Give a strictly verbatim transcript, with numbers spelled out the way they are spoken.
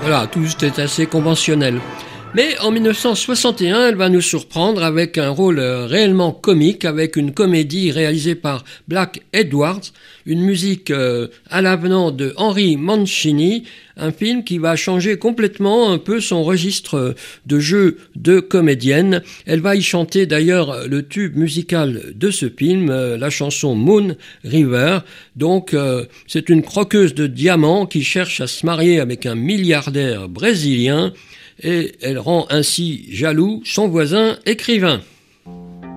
Voilà, tout est assez conventionnel. Mais en mille neuf cent soixante et un, elle va nous surprendre avec un rôle réellement comique, avec une comédie réalisée par Black Edwards, une musique euh, à l'avenant de Henry Mancini, un film qui va changer complètement un peu son registre de jeu de comédienne. Elle va y chanter d'ailleurs le tube musical de ce film, euh, la chanson Moon River. Donc euh, c'est une croqueuse de diamants qui cherche à se marier avec un milliardaire brésilien, et elle rend ainsi jaloux son voisin écrivain.